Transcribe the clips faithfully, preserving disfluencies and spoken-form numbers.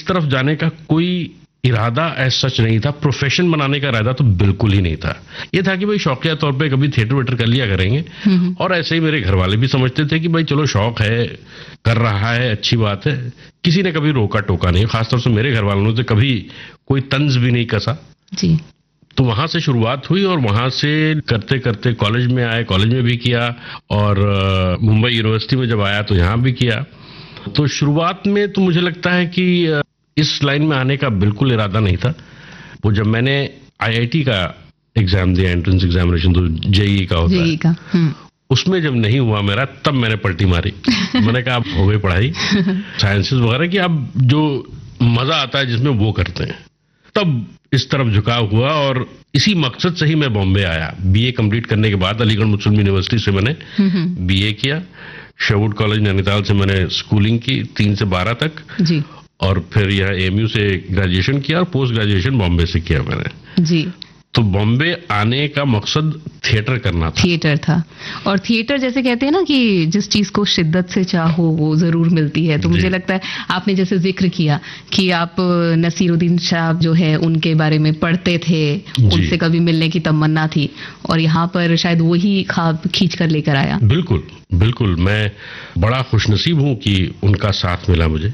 तरफ जाने का कोई इरादा ऐसा सच नहीं था, प्रोफेशन बनाने का इरादा तो बिल्कुल ही नहीं था। ये था कि भाई शौकिया तौर पे कभी थिएटर वेटर कर लिया करेंगे, और ऐसे ही मेरे घर वाले भी समझते थे कि भाई चलो शौक है, कर रहा है, अच्छी बात है। किसी ने कभी रोका टोका नहीं, खासतौर से मेरे घर वालों ने तो कभी कोई तंज भी नहीं कसा जी। तो वहां से शुरुआत हुई, और वहां से करते करते कॉलेज में आए, कॉलेज में भी किया, और मुंबई यूनिवर्सिटी में जब आया तो यहाँ भी किया। तो शुरुआत में तो मुझे लगता है कि इस लाइन में आने का बिल्कुल इरादा नहीं था। वो जब मैंने आईआईटी का एग्जाम दिया, एंट्रेंस एग्जामिनेशन, तो जेईई का होता जेईई का, है, उसमें जब नहीं हुआ मेरा, तब मैंने पलटी मारी। मैंने कहा अब हो गई पढ़ाई साइंसेस वगैरह की, अब जो मजा आता है जिसमें वो करते हैं। तब इस तरफ झुकाव हुआ, और इसी मकसद से ही मैं बॉम्बे आया। बीए कंप्लीट करने के बाद अलीगढ़ मुस्लिम यूनिवर्सिटी से मैंने बीए किया। शेरवुड कॉलेज नैनीताल से मैंने स्कूलिंग की तीन से बारह तक जी। और फिर यह एएमयू से ग्रेजुएशन किया, और पोस्ट ग्रेजुएशन बॉम्बे से किया मैंने जी। तो बॉम्बे आने का मकसद थिएटर करना था। थिएटर था, और थिएटर जैसे कहते हैं ना कि जिस चीज को शिद्दत से चाहो वो जरूर मिलती है। तो मुझे लगता है आपने जैसे जिक्र किया कि आप नसीरुद्दीन शाह जो है उनके बारे में पढ़ते थे, उनसे कभी मिलने की तमन्ना थी, और यहाँ पर शायद वही ख्वाब खींच कर लेकर आया। बिल्कुल बिल्कुल, मैं बड़ा खुशनसीब हूँ कि उनका साथ मिला मुझे,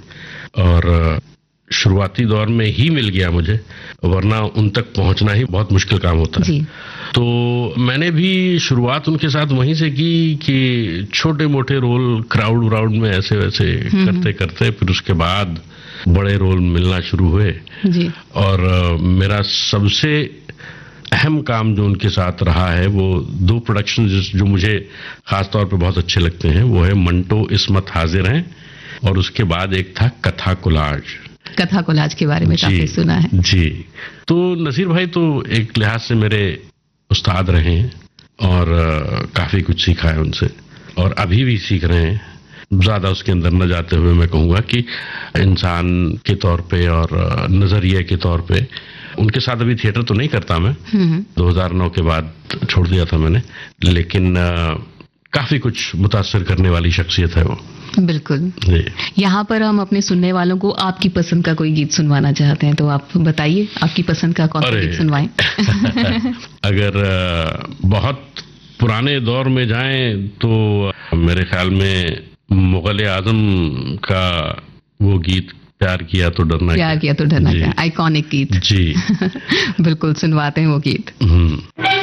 और शुरुआती दौर में ही मिल गया मुझे, वरना उन तक पहुंचना ही बहुत मुश्किल काम होता है। तो मैंने भी शुरुआत उनके साथ वहीं से की कि छोटे मोटे रोल क्राउड व्राउड में ऐसे वैसे करते करते फिर उसके बाद बड़े रोल मिलना शुरू हुए जी। और मेरा सबसे अहम काम जो उनके साथ रहा है वो दो प्रोडक्शन जो मुझे खास तौर पे बहुत अच्छे लगते हैं, वो है मंटो इस्मत हाजिर हैं, और उसके बाद एक था कथा कोलाज। कथा कोलाज के बारे में काफी सुना है जी। तो नसीर भाई तो एक लिहाज से मेरे उस्ताद रहे हैं, और काफी कुछ सीखा है उनसे, और अभी भी सीख रहे हैं। ज्यादा उसके अंदर न जाते हुए मैं कहूंगा कि इंसान के तौर पे और नजरिए के तौर पे उनके साथ अभी थिएटर तो नहीं करता मैं, दो हज़ार नौ के बाद छोड़ दिया था मैंने, लेकिन आ, काफी कुछ मुतासर करने वाली शख्सियत है वो। बिल्कुल। यहाँ पर हम अपने सुनने वालों को आपकी पसंद का कोई गीत सुनवाना चाहते हैं, तो आप बताइए आपकी पसंद का कौन सा गीत सुनवाएं। अगर बहुत पुराने दौर में जाएं तो मेरे ख्याल में मुगल आजम का वो गीत प्यार किया तो डरना प्यार किया तो डरना क्या, आइकॉनिक गीत जी। बिल्कुल सुनवाते हैं वो गीत।